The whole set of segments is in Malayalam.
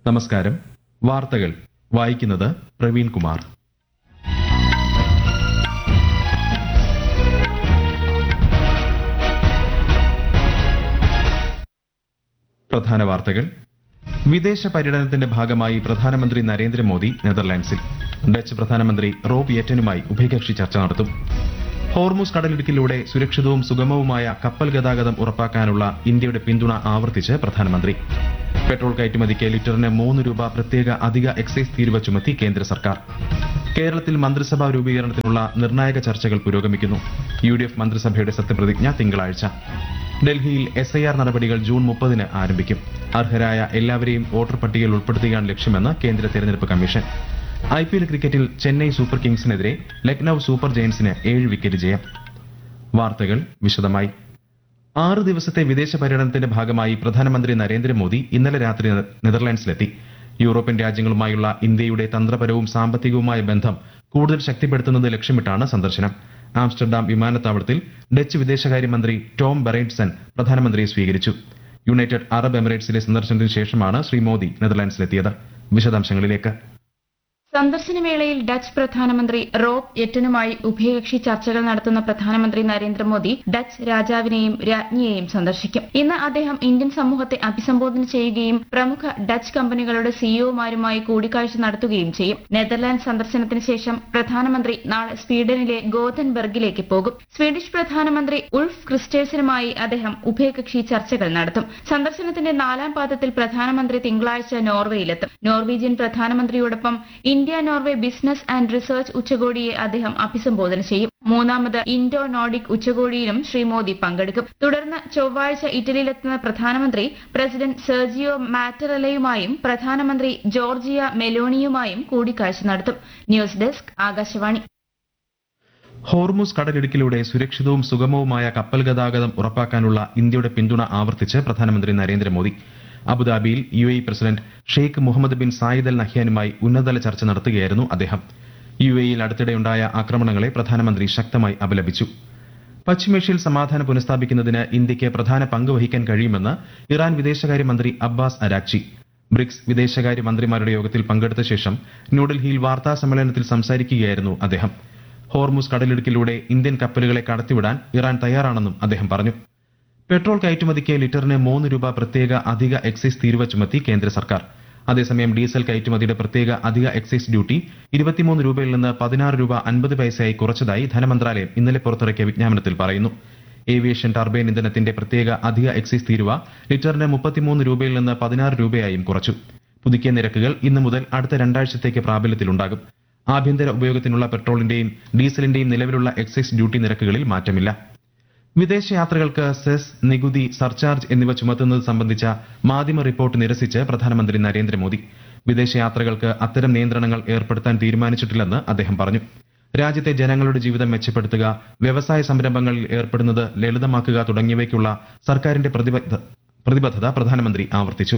നമസ്കാരം. വാർത്തകൾ വായിക്കുന്നത് പ്രവീൺ കുമാർ. പ്രധാന വാർത്തകൾ. വിദേശ പര്യടനത്തിന്റെ ഭാഗമായി പ്രധാനമന്ത്രി നരേന്ദ്രമോദി നെതർലാൻഡ്സിൽ. ഡച്ച് പ്രധാനമന്ത്രി റോബ് യെറ്റനുമായി ഉഭയകക്ഷി ചർച്ച നടത്തും. ഹോർമുസ് കടലിടുക്കിലൂടെ സുരക്ഷിതവും സുഗമവുമായ കപ്പൽ ഗതാഗതം ഉറപ്പാക്കാനുള്ള ഇന്ത്യയുടെ പിന്തുണ ആവർത്തിച്ച് പ്രധാനമന്ത്രി. പെട്രോൾ കയറ്റുമതിക്ക് ലിറ്ററിന് 3 രൂപ പ്രത്യേക അധിക എക്സൈസ് തീരുവ ചുമത്തി കേന്ദ്ര സർക്കാർ. കേരളത്തിൽ മന്ത്രിസഭാ രൂപീകരണത്തിനുള്ള നിർണായക ചർച്ചകൾ പുരോഗമിക്കുന്നു. UDF മന്ത്രിസഭയുടെ സത്യപ്രതിജ്ഞ തിങ്കളാഴ്ച. ഡൽഹിയിൽ SIR നടപടികൾ ജൂൺ 30 ആരംഭിക്കും. അർഹരായ എല്ലാവരെയും വോട്ടർ പട്ടികയിൽ ഉൾപ്പെടുത്തുകയാണ് ലക്ഷ്യമെന്ന് കേന്ദ്ര തെരഞ്ഞെടുപ്പ് കമ്മീഷൻ. IPL ക്രിക്കറ്റിൽ Chennai super കിങ്സിനെതിരെ Lucknow super ജയന്റ്സിന് 7 wicket ജയം. വാർത്തകൾ വിശദമായി. 6 ദിവസത്തെ വിദേശ പര്യടനത്തിന്റെ ഭാഗമായി പ്രധാനമന്ത്രി നരേന്ദ്രമോദി ഇന്നലെ രാത്രി നെതർലാൻഡ്സിലെത്തി. യൂറോപ്യൻ രാജ്യങ്ങളുമായുള്ള ഇന്ത്യയുടെ തന്ത്രപരവും സാമ്പത്തികവുമായ ബന്ധം കൂടുതൽ ശക്തിപ്പെടുത്തുന്നത് ലക്ഷ്യമിട്ടാണ് സന്ദർശനം. ആംസ്റ്റർഡാം വിമാനത്താവളത്തിൽ ഡച്ച് വിദേശകാര്യമന്ത്രി ടോം ബെറൈറ്റ്സൺ പ്രധാനമന്ത്രിയെ സ്വീകരിച്ചു. യുണൈറ്റഡ് അറബ് എമിറേറ്റ്സിലെ സന്ദർശനത്തിന് ശേഷമാണ് ശ്രീ മോദി നെതർലാൻഡ്സിലെത്തിയത്. വിശദാംശങ്ങളിലേക്ക്. സന്ദർശനവേളയിൽ ഡച്ച് പ്രധാനമന്ത്രി റോബ് യെറ്റനുമായി ഉഭയകക്ഷി ചർച്ചകൾ നടത്തുന്ന പ്രധാനമന്ത്രി നരേന്ദ്രമോദി ഡച്ച് രാജാവിനെയും രാജ്ഞിയെയും സന്ദർശിക്കും. ഇന്ന് അദ്ദേഹം ഇന്ത്യൻ സമൂഹത്തെ അഭിസംബോധന ചെയ്യുകയും പ്രമുഖ ഡച്ച് കമ്പനികളുടെ സിഇഒമാരുമായി കൂടിക്കാഴ്ച നടത്തുകയും ചെയ്യും. നെതർലാൻഡ് സന്ദർശനത്തിന് ശേഷം പ്രധാനമന്ത്രി നാളെ സ്വീഡനിലെ ഗോതൻബർഗിലേക്ക് പോകും. സ്വീഡിഷ് പ്രധാനമന്ത്രി ഉൾഫ് ക്രിസ്റ്റേഴ്സനുമായി അദ്ദേഹം ഉഭയകക്ഷി ചർച്ചകൾ നടത്തും. സന്ദർശനത്തിന്റെ 4ാം പാദത്തിൽ പ്രധാനമന്ത്രി തിങ്കളാഴ്ച നോർവേയിലെത്തും. Norwegian പ്രധാനമന്ത്രിയോടൊപ്പം India Norway business and research ഉച്ചകോടിയെ അദ്ദേഹം അഭിസംബോധന ചെയ്യും. 3ാമത് ഇൻഡോ നോർഡിക് ഉച്ചകോടിയിലും ശ്രീ മോദി പങ്കെടുക്കും. തുടർന്ന് ചൊവ്വാഴ്ച ഇറ്റലിയിലെത്തുന്ന പ്രധാനമന്ത്രി പ്രസിഡന്റ് സെർജിയോ മാറ്ററലയുമായും പ്രധാനമന്ത്രി ജോർജിയ മെലോണിയുമായും കൂടിക്കാഴ്ച നടത്തും. News desk Akashvani. ഹോർമുസ് കടലിടുക്കിലൂടെ സുരക്ഷിതവും സുഗമവുമായ കപ്പൽ ഗതാഗതം ഉറപ്പാക്കാനുള്ള ഇന്ത്യയുടെ പിന്തുണ ആവർത്തിച്ച് പ്രധാനമന്ത്രി നരേന്ദ്രമോദി. അബുദാബിയിൽ UAE president Sheikh Muhammad bin Zayed Al നഹ്യാനുമായി ഉന്നതതല ചർച്ച നടത്തുകയായിരുന്നു അദ്ദേഹം. UAEയിൽ അടുത്തിടെയുണ്ടായ ആക്രമണങ്ങളെ പ്രധാനമന്ത്രി ശക്തമായി അപലപിച്ചു. പശ്ചിമേഷ്യയിൽ സമാധാനം പുനഃസ്ഥാപിക്കുന്നതിന് ഇന്ത്യയ്ക്ക് പ്രധാന പങ്ക് വഹിക്കാൻ കഴിയുമെന്ന് ഇറാൻ വിദേശകാര്യമന്ത്രി അബ്ബാസ് അരാക്ചി. ബ്രിക്സ് വിദേശകാര്യ മന്ത്രിമാരുടെ യോഗത്തിൽ പങ്കെടുത്ത ശേഷം ന്യൂഡൽഹിയിൽ വാർത്താ സമ്മേളനത്തിൽ സംസാരിക്കുകയായിരുന്നു അദ്ദേഹം. ഹോർമുസ് കടലിടുക്കിലൂടെ ഇന്ത്യൻ കപ്പലുകളെ കടത്തിവിടാൻ ഇറാൻ തയ്യാറാണെന്നും അദ്ദേഹം പറഞ്ഞു. പെട്രോൾ കയറ്റുമതിക്ക് ലിറ്ററിന് 3 രൂപ പ്രത്യേക അധിക എക്സൈസ് തീരുവ ചുമത്തി കേന്ദ്ര സർക്കാർ. അതേസമയം ഡീസൽ കയറ്റുമതിയുടെ പ്രത്യേക അധിക എക്സൈസ് ഡ്യൂട്ടി 23 രൂപയിൽ നിന്ന് 16 രൂപ 50 പൈസയായി കുറച്ചതായി ധനമന്ത്രാലയം ഇന്നലെ പുറത്തിറക്കിയ വിജ്ഞാപനത്തിൽ പറയുന്നു. ഏവിയേഷൻ ടർബൈൻ ഇന്ധനത്തിന്റെ പ്രത്യേക അധിക എക്സൈസ് തീരുവ ലിറ്ററിന് 33 രൂപയിൽ നിന്ന് 16 രൂപയായും കുറച്ചു. പുതുക്കിയ നിരക്കുകൾ ഇന്നു മുതൽ അടുത്ത 2 ആഴ്ചത്തേക്ക് പ്രാബല്യത്തിലുണ്ടാകും. ആഭ്യന്തര ഉപയോഗത്തിനുള്ള പെട്രോളിന്റെയും ഡീസലിന്റെയും നിലവിലുള്ള എക്സൈസ് ഡ്യൂട്ടി നിരക്കുകളിൽ മാറ്റമില്ല. വിദേശയാത്രകൾക്ക് സെസ്, നികുതി, സർചാർജ് എന്നിവ ചുമത്തുന്നത് സംബന്ധിച്ച മാധ്യമ റിപ്പോർട്ട് നിരസിച്ച് പ്രധാനമന്ത്രി നരേന്ദ്രമോദി. വിദേശയാത്രകൾക്ക് അത്തരം നിയന്ത്രണങ്ങൾ ഏർപ്പെടുത്താൻ തീരുമാനിച്ചിട്ടില്ലെന്ന് അദ്ദേഹം പറഞ്ഞു. രാജ്യത്തെ ജനങ്ങളുടെ ജീവിതം മെച്ചപ്പെടുത്തുക, വ്യവസായ സംരംഭങ്ങളിൽ ഏർപ്പെടുന്നത് ലളിതമാക്കുക തുടങ്ങിയവയ്ക്കുള്ള സർക്കാരിന്റെ പ്രതിബദ്ധത പ്രധാനമന്ത്രി ആവർത്തിച്ചു.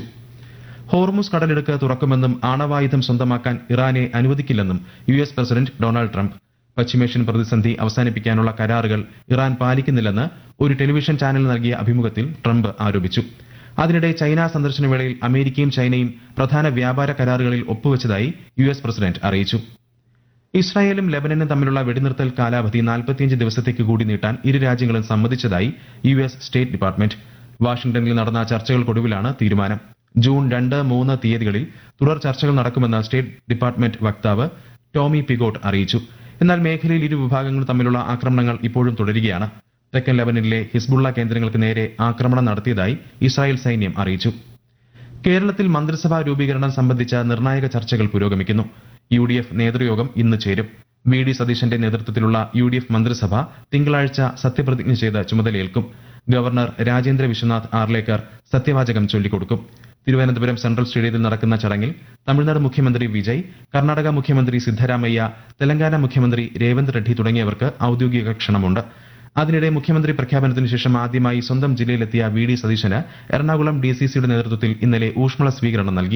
ഹോർമുസ് കടലിടുക്ക് തുറക്കുമെന്നും ആണവായുധം സ്വന്തമാക്കാൻ ഇറാനെ അനുവദിക്കില്ലെന്നും US പ്രസിഡന്റ് ഡൊണാൾഡ് ട്രംപ്. പശ്ചിമേഷ്യൻ പ്രതിസന്ധി അവസാനിപ്പിക്കാനുള്ള കരാറുകൾ ഇറാൻ പാലിക്കുന്നില്ലെന്ന് ഒരു ടെലിവിഷൻ ചാനലിന് നൽകിയ അഭിമുഖത്തിൽ ട്രംപ് ആരോപിച്ചു. അതിനിടെ ചൈന സന്ദർശന വേളയിൽ അമേരിക്കയും ചൈനയും പ്രധാന വ്യാപാര കരാറുകളിൽ ഒപ്പുവെച്ചതായി US പ്രസിഡന്റ് അറിയിച്ചു. ഇസ്രായേലും ലെബനനും തമ്മിലുള്ള വെടിനിർത്തൽ കാലാവധി 45 ദിവസത്തേക്ക് കൂടി നീട്ടാൻ ഇരു രാജ്യങ്ങളും സമ്മതിച്ചതായി US സ്റ്റേറ്റ് ഡിപ്പാർട്ട്മെന്റ്. വാഷിംഗ്ടണിൽ നടന്ന ചർച്ചകൾക്കൊടുവിലാണ് തീരുമാനം. ജൂൺ 2, 3 തീയതികളിൽ തുടർ ചർച്ചകൾ നടക്കുമെന്ന് സ്റ്റേറ്റ് ഡിപ്പാർട്ട്മെന്റ് വക്താവ് ടോമി പിഗോട്ട് അറിയിച്ചു. എന്നാൽ മേഖലയിൽ ഇരു വിഭാഗങ്ങളും തമ്മിലുള്ള ആക്രമണങ്ങൾ ഇപ്പോഴും തുടരുകയാണ്. തെക്കൻ ലെബനനിലെ ഹിസ്ബുള്ള കേന്ദ്രങ്ങൾക്ക് നേരെ ആക്രമണം നടത്തിയതായി ഇസ്രായേൽ സൈന്യം അറിയിച്ചു. കേരളത്തിൽ മന്ത്രിസഭാ രൂപീകരണം സംബന്ധിച്ച നിർണായക ചർച്ചകൾ പുരോഗമിക്കുന്നു. UDF നേതൃയോഗം ഇന്ന് ചേരും. VD സതീശന്റെ നേതൃത്വത്തിലുള്ള UDF മന്ത്രിസഭ തിങ്കളാഴ്ച സത്യപ്രതിജ്ഞ ചെയ്ത് ചുമതലയേൽക്കും. ഗവർണർ രാജേന്ദ്ര വിശ്വനാഥ് ആർലേക്കർ സത്യവാചകം ചൊല്ലിക്കൊടുക്കും. തിരുവനന്തപുരം സെൻട്രൽ സ്റ്റേഡിയത്തിൽ നടക്കുന്ന ചടങ്ങിൽ തമിഴ്നാട് മുഖ്യമന്ത്രി വിജയ്, കർണാടക മുഖ്യമന്ത്രി സിദ്ധരാമയ്യ, തെലങ്കാന മുഖ്യമന്ത്രി രേവന്ത് റെഡ്ഡി തുടങ്ങിയവർക്ക് ഔദ്യോഗിക ക്ഷണമുണ്ട്. അതിനിടെ മുഖ്യമന്ത്രി പ്രഖ്യാപനത്തിന് ശേഷം ആദ്യമായി സ്വന്തം ജില്ലയിലെത്തിയ VD സതീശന് എറണാകുളം DCCയുടെ നേതൃത്വത്തിൽ ഇന്നലെ ഊഷ്മള സ്വീകരണം നൽകി.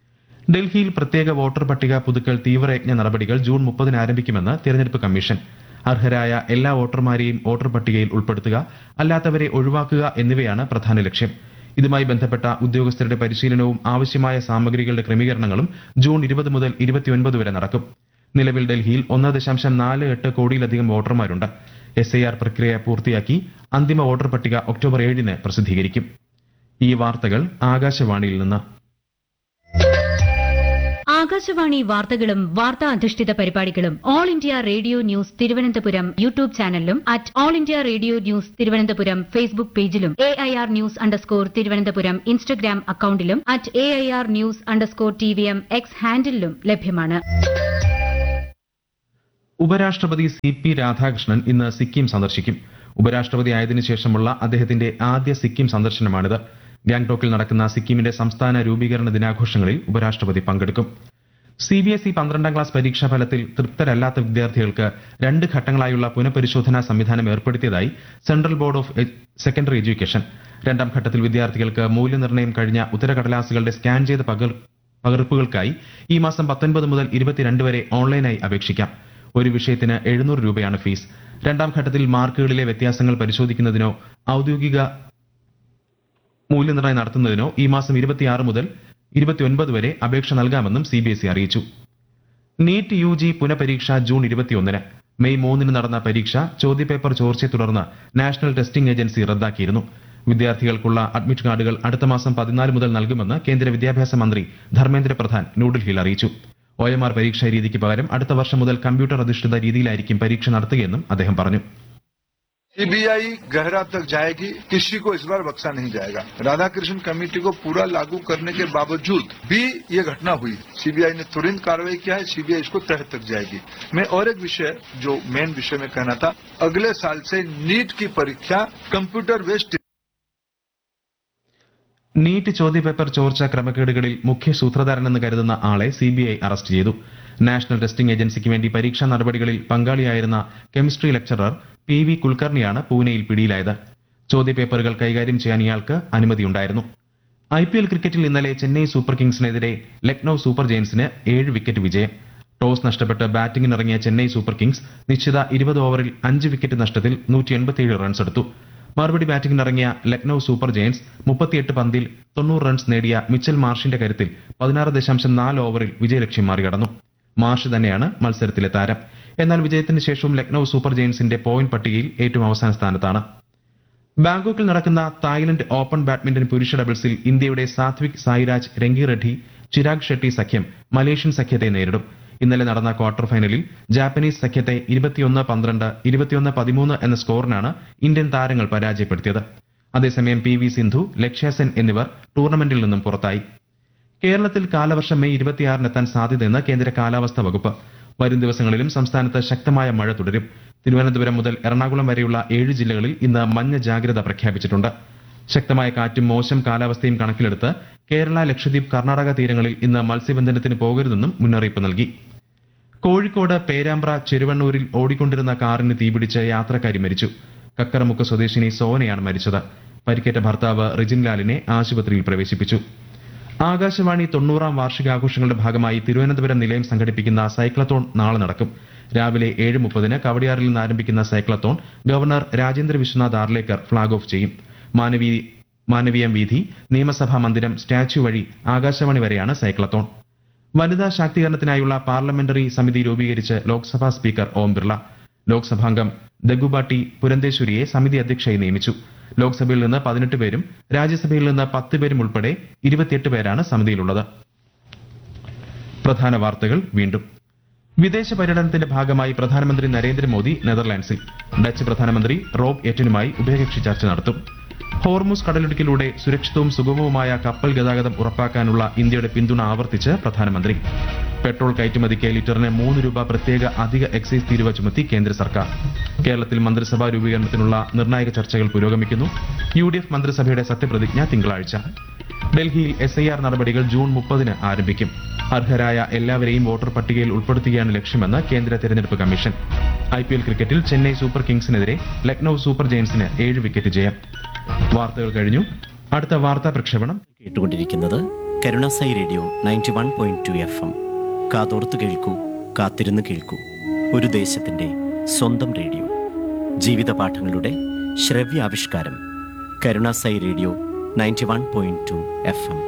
ഡൽഹിയിൽ പ്രത്യേക വോട്ടർ പട്ടിക പുതുക്കൽ തീവ്രയജ്ഞ നടപടികൾ ജൂൺ 30 ആരംഭിക്കുമെന്ന് തെരഞ്ഞെടുപ്പ് കമ്മീഷൻ. അർഹരായ എല്ലാ വോട്ടർമാരെയും വോട്ടർ പട്ടികയിൽ ഉൾപ്പെടുത്തുക, അല്ലാത്തവരെ ഒഴിവാക്കുക എന്നിവയാണ് പ്രധാന ലക്ഷ്യം. ഇതുമായി ബന്ധപ്പെട്ട ഉദ്യോഗസ്ഥരുടെ പരിശീലനവും ആവശ്യമായ സാമഗ്രികളുടെ ക്രമീകരണങ്ങളും ജൂൺ 20 മുതൽ 29 വരെ നടക്കും. നിലവിൽ ഡൽഹിയിൽ 1.48 കോടിയിലധികം വോട്ടർമാരുണ്ട്. SIR പ്രക്രിയ പൂർത്തിയാക്കി അന്തിമ വോട്ടർ പട്ടിക ഒക്ടോബർ 7-ന് പ്രസിദ്ധീകരിക്കും. ഈ വാർത്തകൾ ആകാശവാണിയിൽ നിന്ന്. ആകാശവാണി വാർത്തകളും വാർത്താ അധിഷ്ഠിത പരിപാടികളും all India radio news Thiruvananthapuram YouTube ചാനലിലും @all India radio news Thiruvananthapuram Facebook പേജിലും AIR ന്യൂസ് തിരുവനന്തപുരം ഇൻസ്റ്റഗ്രാം അക്കൌണ്ടിലും @AIR ന്യൂസ് TVM X ഹാൻഡിലും ലഭ്യമാണ്. ഉപരാഷ്ട്രപതി CP രാധാകൃഷ്ണൻ ഇന്ന് സിക്കിം സന്ദർശിക്കും. ഉപരാഷ്ട്രപതി ആയതിനു ശേഷമുള്ള അദ്ദേഹത്തിന്റെ ആദ്യ സിക്കിം സന്ദർശനമാണിത്. ഗാംഗ്ടോക്കിൽ നടക്കുന്ന സിക്കിമിന്റെ സംസ്ഥാന രൂപീകരണ ദിനാഘോഷങ്ങളിൽ ഉപരാഷ്ട്രപതി പങ്കെടുക്കും. CBSE 12ാം ക്ലാസ് പരീക്ഷാ ഫലത്തിൽ തൃപ്തരല്ലാത്ത വിദ്യാർത്ഥികൾക്ക് 2 ഘട്ടങ്ങളായുള്ള പുനഃപരിശോധനാ സംവിധാനം ഏർപ്പെടുത്തിയതായി central board of secondary education. 2ാം ഘട്ടത്തിൽ വിദ്യാർത്ഥികൾക്ക് മൂല്യനിർണ്ണയം കഴിഞ്ഞ ഉത്തരക്കടലാസുകളുടെ സ്കാൻ ചെയ്ത പകർപ്പുകൾക്കായി ഈ മാസം 19 മുതൽ 22 വരെ ഓൺലൈനായി അപേക്ഷിക്കാം. ഒരു വിഷയത്തിന് 700 രൂപയാണ് ഫീസ്. 2ാം ഘട്ടത്തിൽ മാർക്കുകളിലെ വ്യത്യാസങ്ങൾ പരിശോധിക്കുന്നതിനോ ഔദ്യോഗിക മൂല്യനിർണ്ണയം നടത്തുന്നതിനോ ഈ മാസം 26 മുതൽ 29 വരെ അപേക്ഷ നൽകാമെന്നും CBSE അറിയിച്ചു. NEET UG പുനഃപരീക്ഷ June 21-ന്. മെയ് 3-ന് നടന്ന പരീക്ഷ ചോദ്യപേപ്പർ ചോർച്ചയെ തുടർന്ന് നാഷണൽ ടെസ്റ്റിംഗ് ഏജൻസി റദ്ദാക്കിയിരുന്നു. വിദ്യാർത്ഥികൾക്കുള്ള അഡ്മിറ്റ് കാർഡുകൾ അടുത്ത മാസം 14 മുതൽ നൽകുമെന്ന് കേന്ദ്ര വിദ്യാഭ്യാസ മന്ത്രി ധർമ്മേന്ദ്ര പ്രധാൻ ന്യൂഡൽഹിയിൽ അറിയിച്ചു. OMR പരീക്ഷാ രീതിക്ക് പകരം അടുത്ത വർഷം മുതൽ കമ്പ്യൂട്ടർ അധിഷ്ഠിത രീതിയിലായിരിക്കും പരീക്ഷ നടത്തുകയെന്നും അദ്ദേഹം പറഞ്ഞു. CBI गहरा तक जाएगी, किसी को इस बार बख्शा नहीं जाएगा. राधाकृष्ण कमेटी को पूरा लागू करने के बावजूद भी ये घटना हुई. CBI ने तुरंत कार्रवाई किया है. CBI इसको तह तक जाएगी. मैं और एक विषय जो मेन विषय में कहना था, अगले साल से नीट की परीक्षा कंप्यूटर बेस्ड. നീറ്റ് ചോദ്യപേപ്പർ ചോർച്ച ക്രമക്കേടുകളിൽ മുഖ്യ സൂത്രധാരനെന്ന് കരുതുന്ന ആളെ CBI അറസ്റ്റ് ചെയ്തു. നാഷണൽ ടെസ്റ്റിംഗ് ഏജൻസിക്ക് വേണ്ടി പരീക്ഷാ നടപടികളിൽ പങ്കാളിയായിരുന്ന കെമിസ്ട്രി ലെക്ചറർ PV കുൽക്കർണിയാണ് പൂനെയിൽ പിടിയിലായത്. ചോദ്യപേപ്പറുകൾ കൈകാര്യം ചെയ്യാൻ ഇയാൾക്ക് അനുമതിയുണ്ടായിരുന്നു. IPL ക്രിക്കറ്റിൽ ഇന്നലെ Chennai super കിങ്സിനെതിരെ Lucknow super ജയൻസിന് 7 wicket വിജയം. ടോസ് നഷ്ടപ്പെട്ട് ബാറ്റിംഗിനിറങ്ങിയ ചെന്നൈ സൂപ്പർ കിങ്സ് നിശ്ചിത 20 ഓവറിൽ 5 വിക്കറ്റ് നഷ്ടത്തിൽ 187 റൺസ് എടുത്തു. മറുപടി ബാറ്റിംഗിനിറങ്ങിയ ലക്നൌ സൂപ്പർ ജയൻസ് 38 പന്തിൽ 90 റൺസ് നേടിയ മിച്ചൽ മാർഷിന്റെ കരുത്തിൽ 16.4 ഓവറിൽ വിജയലക്ഷ്യം മറികടന്നു. മാർഷ് തന്നെയാണ് മത്സരത്തിലെ താരം. എന്നാൽ വിജയത്തിന് ശേഷവും ലക്നൌ സൂപ്പർ ജയൻസിന്റെ പോയിന്റ് പട്ടികയിൽ ഏറ്റവും അവസാന സ്ഥാനത്താണ്. ബാങ്കോക്കിൽ നടക്കുന്ന തായ്ലൻഡ് ഓപ്പൺ ബാഡ്മിന്റൺ പുരുഷ ഡബിൾസിൽ ഇന്ത്യയുടെ സാത്വിക് സായിരാജ് രംഗി റെഡ്ഡി ചിരാഗ് ഷെട്ടി സഖ്യം മലേഷ്യൻ സഖ്യത്തെ നേരിടും. ഇന്നലെ നടന്ന ക്വാർട്ടർ ഫൈനലിൽ ജാപ്പനീസ് സഖ്യത്തെ 21-12, 21-13 എന്ന സ്കോറിനാണ് ഇന്ത്യൻ താരങ്ങൾ പരാജയപ്പെടുത്തിയത്. അതേസമയം PV സിന്ധു, ലക്ഷ്യ സെൻ എന്നിവർ ടൂർണമെന്റിൽ നിന്നും പുറത്തായി. കേരളത്തിൽ കാലവർഷം മെയ് 26-നെത്താൻ സാധ്യതയെന്ന് കേന്ദ്ര കാലാവസ്ഥാ വകുപ്പ്. വരും ദിവസങ്ങളിലും സംസ്ഥാനത്ത് ശക്തമായ മഴ തുടരും. തിരുവനന്തപുരം മുതൽ എറണാകുളം വരെയുള്ള 7 ജില്ലകളിൽ ഇന്ന് മഞ്ഞ ജാഗ്രത പ്രഖ്യാപിച്ചിട്ടുണ്ട്. ശക്തമായ കാറ്റും മോശം കാലാവസ്ഥയും കണക്കിലെടുത്ത് കേരള, ലക്ഷദ്വീപ്, കർണാടക തീരങ്ങളിൽ ഇന്ന് മത്സ്യബന്ധനത്തിന് പോകരുതെന്നും മുന്നറിയിപ്പ് നൽകി. കോഴിക്കോട് പേരാമ്പ്ര ചെരുവണ്ണൂരിൽ ഓടിക്കൊണ്ടിരുന്ന കാറിന് തീപിടിച്ച് യാത്രക്കാരി മരിച്ചു. കക്കറമുക്ക് സ്വദേശിനി സോനയാണ് മരിച്ചത്. പരിക്കേറ്റ ഭർത്താവ് റിജിൻലാലിനെ ആശുപത്രിയിൽ പ്രവേശിപ്പിച്ചു. ആകാശവാണി 90ാം വാർഷികാഘോഷങ്ങളുടെ ഭാഗമായി തിരുവനന്തപുരം നിലയം സംഘടിപ്പിക്കുന്ന സൈക്ലത്തോൺ നാളെ നടക്കും. രാവിലെ 7:30-ന് കവടിയാറിൽ നിന്ന് ആരംഭിക്കുന്ന cyclothon governor Rajendra Vishwanath Arlekar flag off ചെയ്യും. മാനവീയം വീഥി, നിയമസഭാ മന്ദിരം, സ്റ്റാച്യു വഴി ആകാശവാണി വരെയാണ് സൈക്ലത്തോൺ. വനിതാ ശാക്തീകരണത്തിനായുള്ള പാർലമെന്ററി സമിതി രൂപീകരിച്ച് ലോക്സഭാ സ്പീക്കർ ഓം ബിർള. ലോക്സഭാംഗം ദഗുബാട്ടി പുരന്തേശ്വരിയെ സമിതി അധ്യക്ഷയായി നിയമിച്ചു. ലോക്സഭയിൽ നിന്ന് 18 പേരും രാജ്യസഭയിൽ നിന്ന് 10 പേരും ഉൾപ്പെടെ 28 പേരാണ് സമിതിയിലുള്ളത്. പ്രധാന വാർത്തകൾ വീണ്ടും. വിദേശ പര്യടനത്തിന്റെ ഭാഗമായി പ്രധാനമന്ത്രി നരേന്ദ്രമോദി നെതർലാൻഡ്സിൽ. ഡച്ച് പ്രധാനമന്ത്രി റോബ് എറ്റനുമായി ഉഭയകക്ഷി ചർച്ച നടത്തും. ഹോർമുസ് കടലിടുക്കിലൂടെ സുരക്ഷിതവും സുഗമവുമായ കപ്പൽ ഗതാഗതം ഉറപ്പാക്കാനുള്ള ഇന്ത്യയുടെ പിന്തുണ ആവർത്തിച്ച് പ്രധാനമന്ത്രി. പെട്രോൾ കയറ്റുമതിക്ക് ലിറ്ററിന് 3 രൂപ പ്രത്യേക അധിക എക്സൈസ് തീരുവ ചുമത്തി കേന്ദ്ര സർക്കാർ. കേരളത്തിൽ മന്ത്രിസഭാ രൂപീകരണത്തിനുള്ള നിർണായക ചർച്ചകൾ പുരോഗമിക്കുന്നു. UDF മന്ത്രിസഭയുടെ സത്യപ്രതിജ്ഞ തിങ്കളാഴ്ച. ഡൽഹിയിൽ SIR നടപടികൾ ജൂൺ 30-ന് ആരംഭിക്കും. അർഹരായ എല്ലാവരെയും വോട്ടർ പട്ടികയിൽ ഉൾപ്പെടുത്തുകയാണ് ലക്ഷ്യമെന്ന് കേന്ദ്ര തെരഞ്ഞെടുപ്പ് കമ്മീഷൻ. IPL ക്രിക്കറ്റിൽ Chennai super കിങ്സിനെതിരെ Lucknow super ജയൻസിന് 7 wicket ജയം. വാർത്തകൾ കഴിഞ്ഞു. അടുത്ത വാർത്താ പ്രക്ഷേപണം കേട്ടുകൊണ്ടിരിക്കുന്നത് കരുണാസായി റേഡിയോ 91.2 FM. കാതോർത്ത് കേൾക്കൂ, കാത്തിരുന്ന് കേൾക്കൂ. ഒരു ദേശത്തിന്റെ സ്വന്തം റേഡിയോ. ജീവിത പാഠങ്ങളുടെ ശ്രവ്യാവിഷ്കാരം. Karunasai radio 91.2 FM.